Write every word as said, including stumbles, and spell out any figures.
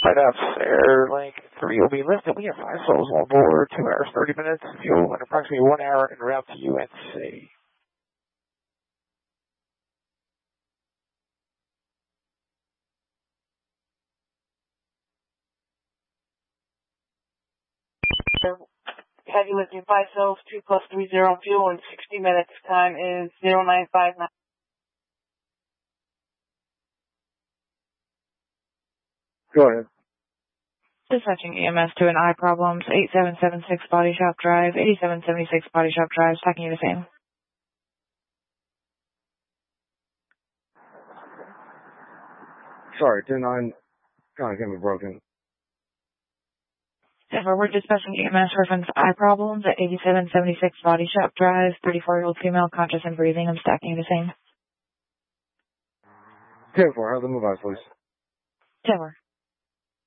Flight Ops Air Link three will be lifted. We have five souls on board, two hours, thirty minutes, fuel, and approximately one hour en route to U N C. Heavy lifting five souls, two plus three zero fuel in sixty minutes. Time is zero nine five nine. Go ahead. Dispatching E M S to an eye problems, eight seven seven six Body Shop Drive, eighty-seven seventy-six Body Shop Drive, stacking you the same. Sorry, ten nine, kind of getting broken. Denver, we're dispatching E M S reference eye problems at eighty-seven seventy-six Body Shop Drive, thirty-four-year-old female, conscious and breathing. I'm stacking you the same. ten four, have them move out, please. ten four.